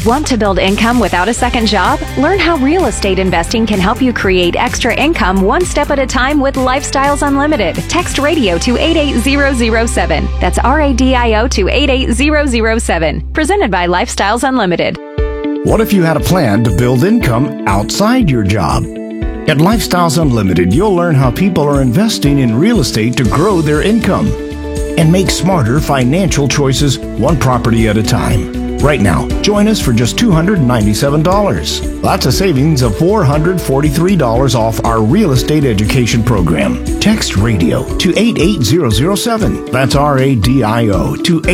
Want to build income without a second job? Learn how real estate investing can help you create extra income one step at a time with Lifestyles Unlimited. Text radio to 88007. That's RADIO to 88007. Presented by Lifestyles Unlimited. What if you had a plan to build income outside your job? At Lifestyles Unlimited, you'll learn how people are investing in real estate to grow their income and make smarter financial choices one property at a time. Right now, join us for just $297. That's a savings of $443 off our real estate education program. Text radio to 88007. That's RADIO to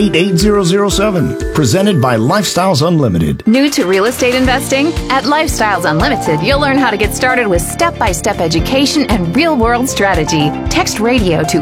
88007. Presented by Lifestyles Unlimited. New to real estate investing? At Lifestyles Unlimited, you'll learn how to get started with step-by-step education and real-world strategy. Text radio to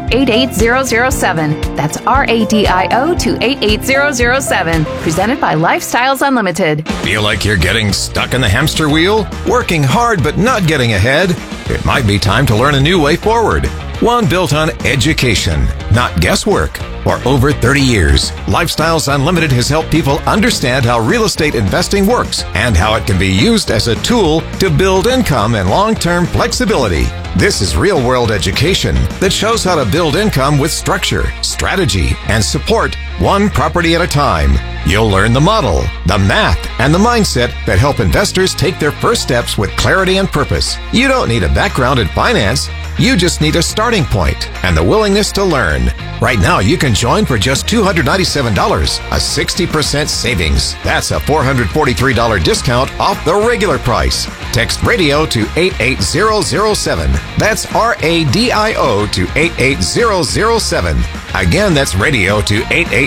88007. That's RADIO to 88007. Presented by Lifestyles Unlimited. Feel like you're getting stuck in the hamster wheel? Working hard but not getting ahead? It might be time to learn a new way forward. One built on education, not guesswork. For over 30 years, Lifestyles Unlimited has helped people understand how real estate investing works and how it can be used as a tool to build income and long-term flexibility. This is real-world education that shows how to build income with structure, strategy, and support one property at a time. You'll learn the model, the math, and the mindset that help investors take their first steps with clarity and purpose. You don't need a background in finance. You just need a starting point and the willingness to learn. Right now, you can join for just $297, a 60% savings. That's a $443 discount off the regular price. Text radio to 88007. That's RADIO to 88007. Again, that's radio to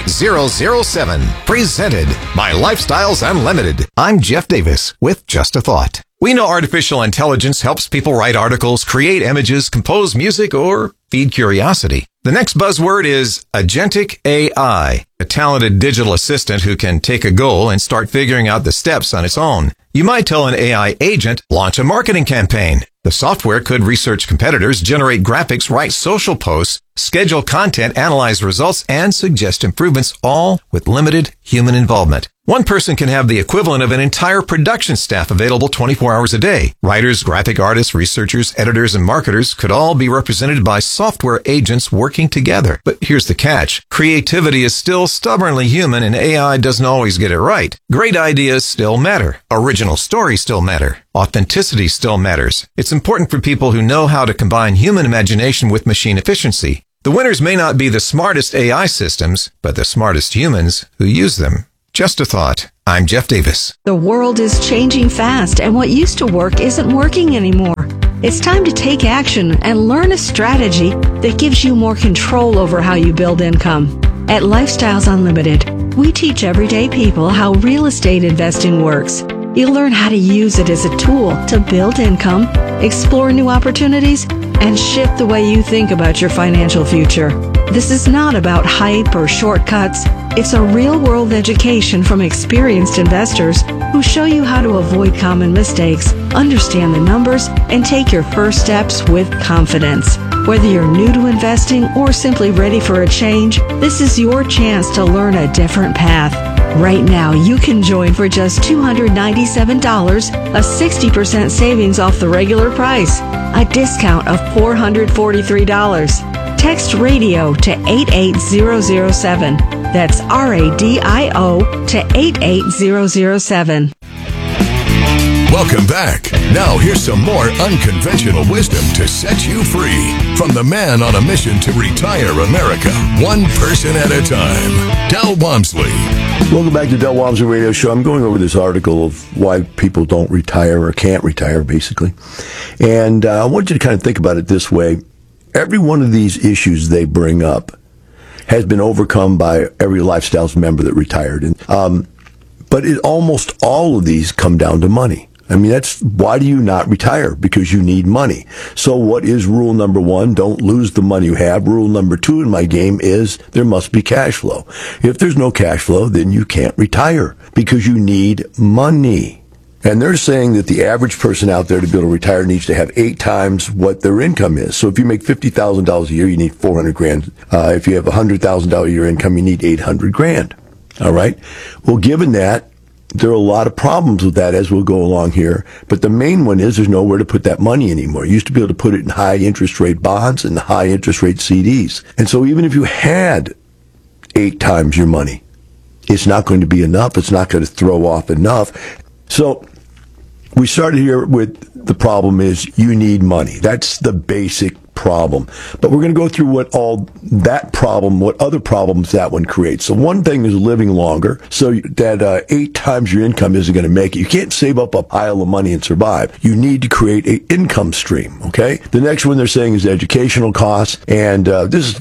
88007. Presented by Lifestyles Unlimited. I'm Jeff Davis with Just a Thought. We know artificial intelligence helps people write articles, create images, compose music, or feed curiosity. The next buzzword is Agentic AI, a talented digital assistant who can take a goal and start figuring out the steps on its own. You might tell an AI agent, launch a marketing campaign. The software could research competitors, generate graphics, write social posts, schedule content, analyze results, and suggest improvements, all with limited human involvement. One person can have the equivalent of an entire production staff available 24 hours a day. Writers, graphic artists, researchers, editors, and marketers could all be represented by software agents working together. But here's the catch. Creativity is still stubbornly human, and AI doesn't always get it right. Great ideas still matter. Original stories still matter. Authenticity still matters. It's important for people who know how to combine human imagination with machine efficiency. The winners may not be the smartest AI systems, but the smartest humans who use them. Just a thought. I'm Jeff Davis. The world is changing fast, and what used to work isn't working anymore. It's time to take action and learn a strategy that gives you more control over how you build income. At Lifestyles Unlimited, we teach everyday people how real estate investing works. You'll learn how to use it as a tool to build income, explore new opportunities, and shift the way you think about your financial future. This is not about hype or shortcuts. It's a real-world education from experienced investors who show you how to avoid common mistakes, understand the numbers, and take your first steps with confidence. Whether you're new to investing or simply ready for a change, this is your chance to learn a different path. Right now, you can join for just $297, a 60% savings off the regular price, a discount of $443. Text radio to 88007. That's RADIO to 88007. Welcome back. Now here's some more unconventional wisdom to set you free from the man on a mission to retire America, one person at a time, Del Walmsley. Welcome back to Del Walmsley Radio Show. I'm going over this article of why people don't retire or can't retire, basically. And I want you to kind of think about it this way. Every one of these issues they bring up has been overcome by every Lifestyles member that retired. But almost all of these come down to money. I mean, that's why do you not retire? Because you need money. So what is rule number one? Don't lose the money you have. Rule number two in my game is there must be cash flow. If there's no cash flow, then you can't retire because you need money. And they're saying that the average person out there to be able to retire needs to have 8 times what their income is. So if you make $50,000 a year, you need $400,000. If you have $100,000 a year income, you need $800,000. All right. Well, given that, there are a lot of problems with that as we'll go along here. But the main one is there's nowhere to put that money anymore. You used to be able to put it in high interest rate bonds and high interest rate CDs. And so even if you had 8 times your money, it's not going to be enough. It's not going to throw off enough. So we started here with the problem is you need money. That's the basic problem. But we're going to go through what other problems that one creates. So one thing is living longer, so that 8 times your income isn't going to make it. You can't save up a pile of money and survive. You need to create an income stream, okay? The next one they're saying is educational costs, and this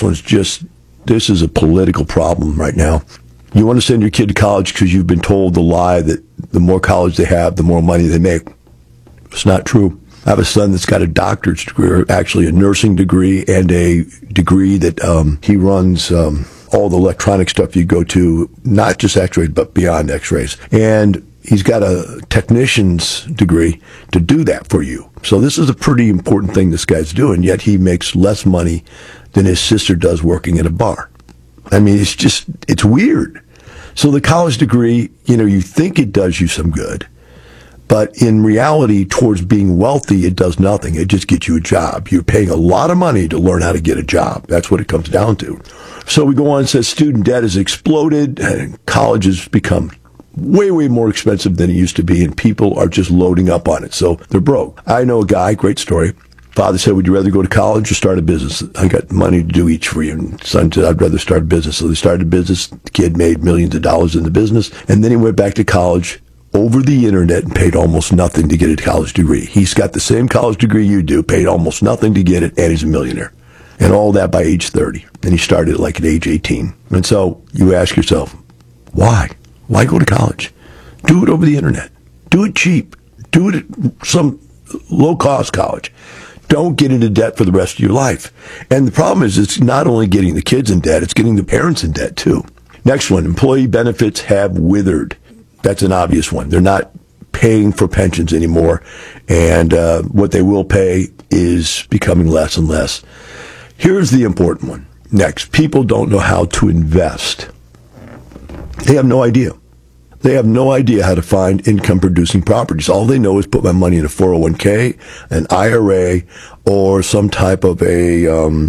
is a political problem right now. You want to send your kid to college because you've been told the lie that the more college they have, the more money they make. It's not true. I have a son that's got a doctorate degree, or actually a nursing degree, and a degree that he runs all the electronic stuff you go to, not just x-rays, but beyond x-rays. And he's got a technician's degree to do that for you. So this is a pretty important thing this guy's doing, yet he makes less money than his sister does working at a bar. I mean, it's weird. So the college degree, you think it does you some good. But in reality, towards being wealthy, it does nothing. It just gets you a job. You're paying a lot of money to learn how to get a job. That's what it comes down to. So we go on and says student debt has exploded, and college has become way, way more expensive than it used to be, and people are just loading up on it. So they're broke. I know a guy, great story. Father said, would you rather go to college or start a business? I got money to do each for you. And son said, I'd rather start a business. So they started a business. The kid made millions of dollars in the business, and then he went back to college over the internet and paid almost nothing to get a college degree. He's got the same college degree you do, paid almost nothing to get it, and he's a millionaire. And all that by age 30. And he started like at age 18. And so you ask yourself, why? Why go to college? Do it over the internet. Do it cheap. Do it at some low-cost college. Don't get into debt for the rest of your life. And the problem is it's not only getting the kids in debt, it's getting the parents in debt too. Next one, employee benefits have withered. That's an obvious one. They're not paying for pensions anymore, and what they will pay is becoming less and less. Here's the important one. Next, people don't know how to invest. They have no idea. They have no idea how to find income-producing properties. All they know is put my money in a 401k, an IRA, or some type of a,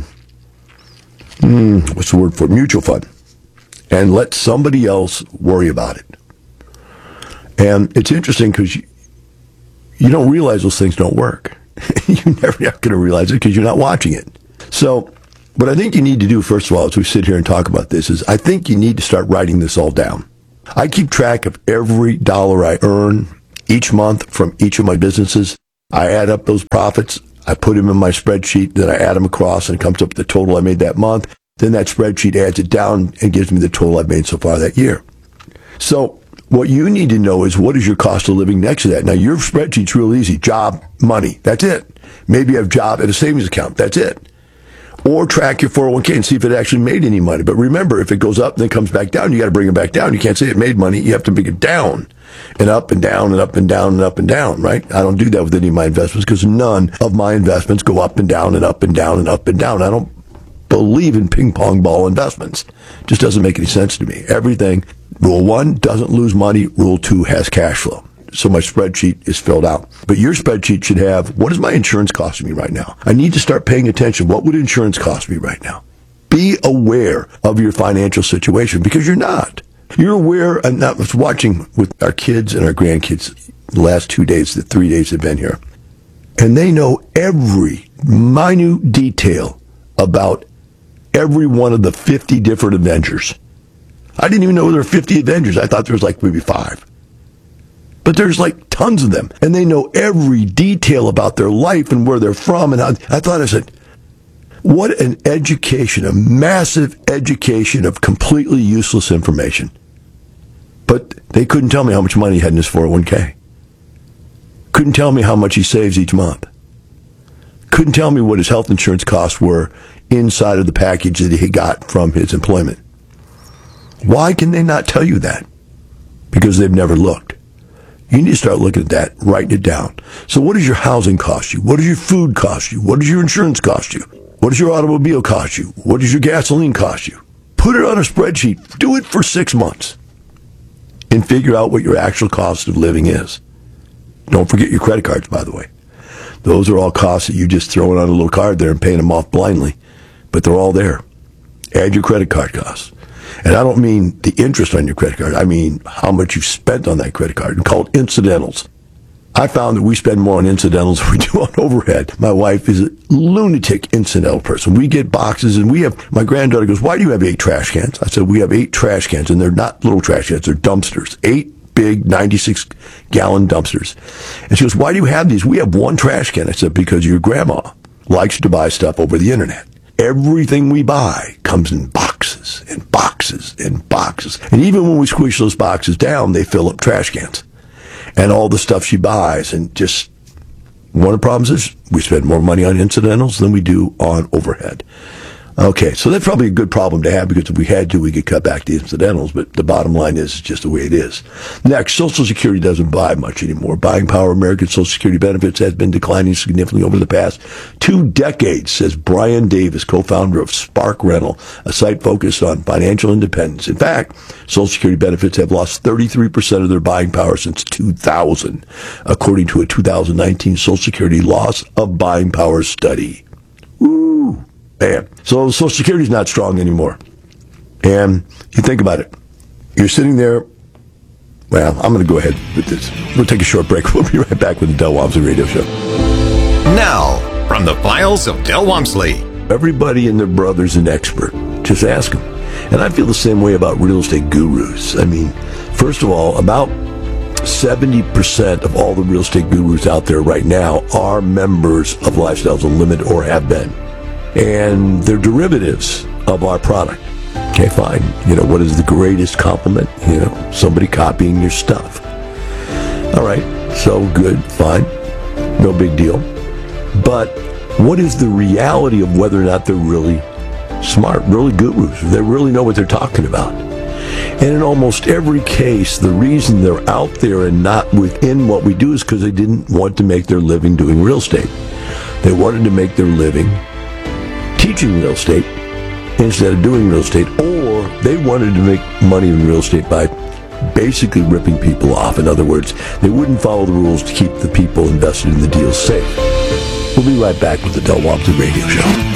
what's the word for it? Mutual fund, and let somebody else worry about it. And it's interesting because you don't realize those things don't work. You're never going to realize it because you're not watching it. So what I think you need to do, first of all, as we sit here and talk about this, is I think you need to start writing this all down. I keep track of every dollar I earn each month from each of my businesses. I add up those profits. I put them in my spreadsheet. Then I add them across, and it comes up with the total I made that month. Then that spreadsheet adds it down and gives me the total I've made so far that year. So what you need to know is what is your cost of living next to that. Now, your spreadsheet's real easy. Job, money. That's it. Maybe you have job at a savings account. That's it. Or track your 401k and see if it actually made any money. But remember, if it goes up and then comes back down, you got to bring it back down. You can't say it made money. You have to bring it down and up and down and up and down and up and down, right? I don't do that with any of my investments because none of my investments go up and down and up and down and up and down. I don't believe in ping pong ball investments. It just doesn't make any sense to me. Everything, rule 1, doesn't lose money. Rule 2, has cash flow. So my spreadsheet is filled out. But your spreadsheet should have, what is my insurance costing me right now? I need to start paying attention. What would insurance cost me right now? Be aware of your financial situation because you're not. You're aware, and I was watching with our kids and our grandkids the last 2 days, the 3 days they've been here. And they know every minute detail about every one of the 50 different Avengers. I didn't even know there were 50 Avengers. I thought there was like maybe 5. But there's like tons of them. And they know every detail about their life and where they're from. And I said, what an education, a massive education of completely useless information. But they couldn't tell me how much money he had in his 401k. Couldn't tell me how much he saves each month. Couldn't tell me what his health insurance costs were inside of the package that he got from his employment. Why can they not tell you that? Because they've never looked. You need to start looking at that, writing it down. So what does your housing cost you? What does your food cost you? What does your insurance cost you? What does your automobile cost you? What does your gasoline cost you? Put it on a spreadsheet. Do it for 6 months. and figure out what your actual cost of living is. Don't forget your credit cards, by the way. Those are all costs that you just throw on a little card there and paying them off blindly. But they're all there. Add your credit card costs. And I don't mean the interest on your credit card. I mean how much you've spent on that credit card, and call it incidentals. I found that we spend more on incidentals than we do on overhead. My wife is a lunatic incidental person. We get boxes, and my granddaughter goes, "Why do you have 8 trash cans?" I said, "We have 8 trash cans, and they're not little trash cans, they're dumpsters. 8 big 96-gallon dumpsters." And she goes, "Why do you have these?" "We have 1 trash can." I said, "Because your grandma likes to buy stuff over the internet. Everything we buy comes in boxes and boxes and boxes. And even when we squish those boxes down, they fill up trash cans. And all the stuff she buys, and just one of the problems is we spend more money on incidentals than we do on overhead. Okay, so that's probably a good problem to have, because if we had to, we could cut back the incidentals, but the bottom line is it's just the way it is. Next, Social Security doesn't buy much anymore. Buying power of American Social Security benefits has been declining significantly over the past 2 decades, says Brian Davis, co-founder of Spark Rental, a site focused on financial independence. In fact, Social Security benefits have lost 33% of their buying power since 2000, according to a 2019 Social Security loss of buying power study. Woo! Man. So Social Security is not strong anymore. And you think about it. You're sitting there. Well, I'm going to go ahead with this. We'll take a short break. We'll be right back with the Del Walmsley Radio Show. Now, from the files of Del Walmsley. Everybody and their brother's an expert. Just ask them. And I feel the same way about real estate gurus. I mean, first of all, about 70% of all the real estate gurus out there right now are members of Lifestyles Unlimited, or have been. And they're derivatives of our product. Okay, fine. What is the greatest compliment? Somebody copying your stuff. All right, so good, fine. No big deal. But what is the reality of whether or not they're really smart, really gurus? They really know what they're talking about. And in almost every case, the reason they're out there and not within what we do is because they didn't want to make their living doing real estate. They wanted to make their living teaching real estate instead of doing real estate, or they wanted to make money in real estate by basically ripping people off. In other words, they wouldn't follow the rules to keep the people invested in the deals safe. We'll be right back with the Del Walmsley Radio Show.